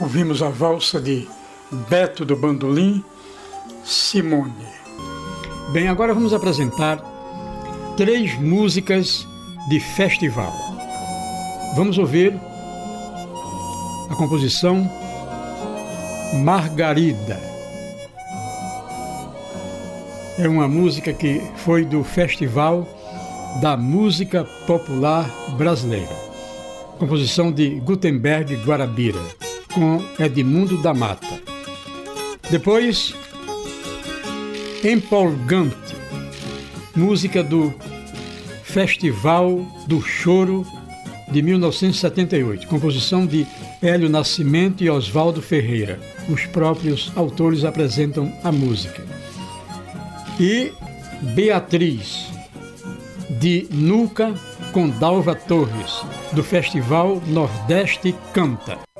Ouvimos a valsa de Beto do Bandolim, Simone. Bem, agora vamos apresentar 3 músicas de festival. Vamos ouvir a composição Margarida. É uma música que foi do Festival da Música Popular Brasileira. Composição de Gutenberg Guarabira, com Edmundo da Mata. Depois, Empolgante, música do Festival do Choro de 1978, composição de Hélio Nascimento e Oswaldo Ferreira. Os próprios autores apresentam a música. E Beatriz, de Nuca com Dalva Torres, do Festival Nordeste Canta.